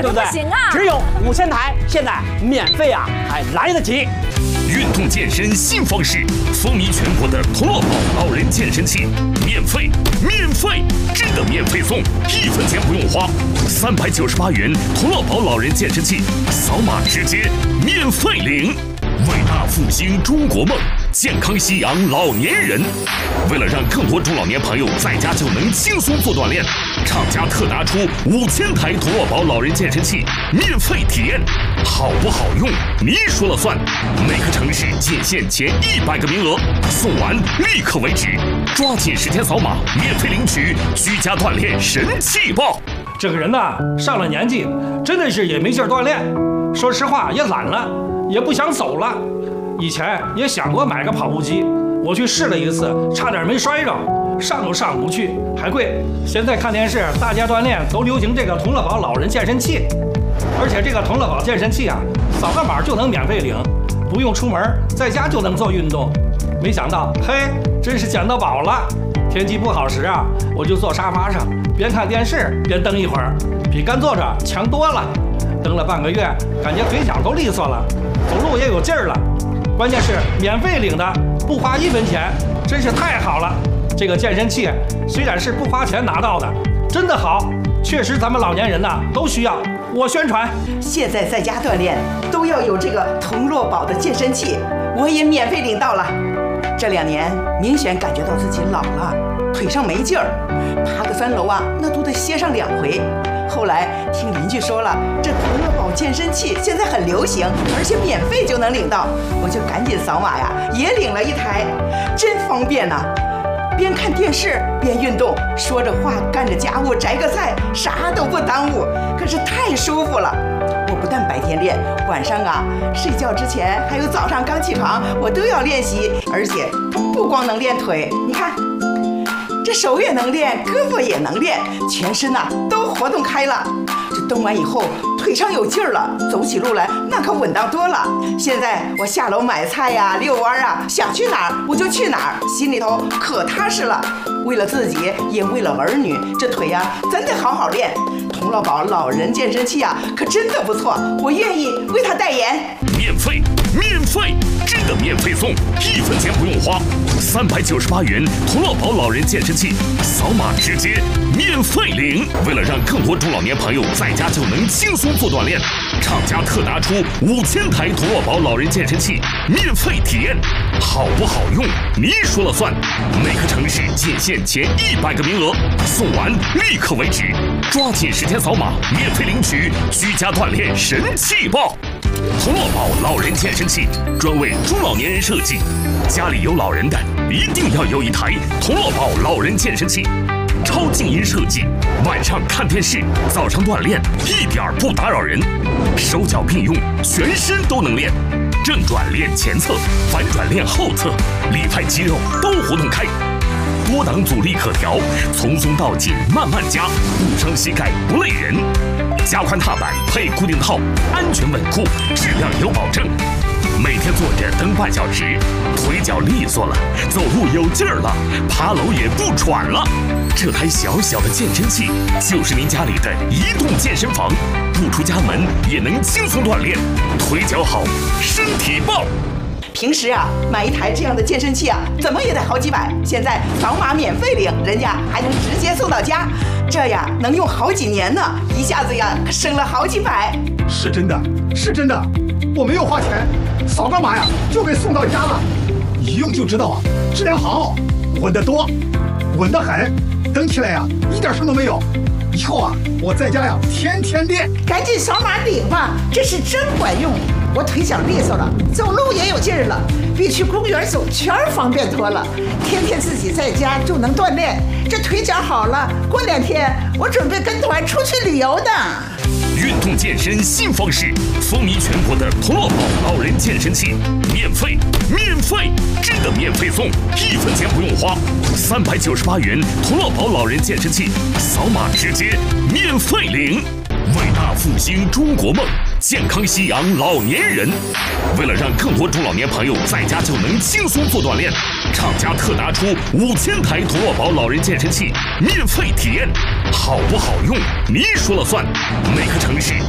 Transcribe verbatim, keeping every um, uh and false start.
不对？ 行啊， 只有五千台，现在免费啊，还来得及。 运动健身新方式，风靡全国的童乐宝老人健身器，免费，免费，真的免费送，一分钱不用花，三百九十八元童乐宝老人健身器，扫码直接免费领。伟大复兴中国梦，健康夕阳老年人。为了让更多中老年朋友在家就能轻松做锻炼，厂家特拿出五千台童乐宝老人健身器免费体验，好不好用你说了算。每个城市仅限前一百个名额，送完立刻为止，抓紧时间扫码免费领取居家锻炼神器包。 这个人呐，上了年纪，真的是也没劲儿锻炼，说实话也懒了，也不想走了。以前也想过买个跑步机，我去试了一次，差点没摔着，上都上不去，还贵。现在看电视，大家锻炼都流行这个童乐宝老人健身器，而且这个童乐宝健身器啊，扫个码就能免费领，不用出门，在家就能做运动。没想到，嘿，真是捡到宝了！天气不好时啊，我就坐沙发上，边看电视边蹬一会儿，比干坐着强多了。蹬了半个月，感觉腿脚都利索了，走路也有劲儿了。关键是免费领的，不花一分钱，真是太好了。这个健身器虽然是不花钱拿到的，真的好，确实咱们老年人呐都需要。我宣传， 现在在家锻炼都要有这个童乐宝的健身器，我也免费领到了。这两年明显感觉到自己老了，腿上没劲儿，爬个三楼啊，那都得歇上两回。后来听邻居说了，这童乐宝健身器现在很流行，而且免费就能领到，我就赶紧扫码呀，也领了一台，真方便呐、啊！边看电视边运动，说着话干着家务，摘个菜，啥都不耽误，可是太舒服了。我不但白天练，晚上啊睡觉之前还有早上刚起床，我都要练习，而且不光能练腿，你看。这手也能练，胳膊也能练，全身呐、啊、都活动开了。这蹬完以后，腿上有劲儿了，走起路来那可稳当多了。现在我下楼买菜呀、遛弯啊，想去哪儿我就去哪儿，心里头可踏实了。为了自己，也为了儿女，这腿呀、啊、真得好好练。童乐宝老人健身器啊，可真的不错，我愿意为他代言。 免费，免费，真的免费送，一分钱不用花，三百九十八元童乐宝老人健身器，扫码直接免费领。为了让更多中老年朋友在家就能轻松做锻炼，厂家特拿出五千台童乐宝老人健身器免费体验，好不好用你说了算。每个城市仅限前一百个名额，送完立刻为止，抓紧时间扫码免费领取居家锻炼神器包。童乐宝老人健身器专为中老年人设计，家里有老人的一定要有一台童乐宝老人健身器，超静音设计，晚上看电视，早上锻炼一点不打扰人，手脚并用，全身都能练，正转练前侧，反转练后侧，里派肌肉都活动开。多档阻力可调，从松到紧慢慢加，不伤膝盖不累人。加宽踏板配固定套，安全稳固，质量有保证。每天坐着蹬半小时，腿脚利索了，走路有劲儿了，爬楼也不喘了。这台小小的健身器就是您家里的移动健身房，不出家门也能轻松锻炼，腿脚好，身体棒。 平时啊，买一台这样的健身器啊，怎么也得好几百。现在扫码免费领，人家还能直接送到家，这呀能用好几年呢，一下子呀省了好几百。 是真的，是真的，我没有花钱，扫个码呀就给送到家了，一用就知道啊，质量好，稳得多，稳得很，蹬起来呀一点声都没有。以后啊，我在家呀天天练。 赶紧扫码领吧，这是真管用。我腿脚利索了，走路也有劲儿了，比去公园走圈方便多了。天天自己在家就能锻炼，这腿脚好了，过两天我准备跟团出去旅游的。 运动健身新方式，风靡全国的童乐宝老人健身器，免费，免费，真的免费送，一分钱不用花，三百九十八元童乐宝老人健身器，扫码直接免费领。伟大复兴中国梦，健康夕阳老年人。为了让更多中老年朋友在家就能轻松做锻炼，厂家特拿出五千台童乐宝老人健身器免费体验，好不好用你说了算。每个城市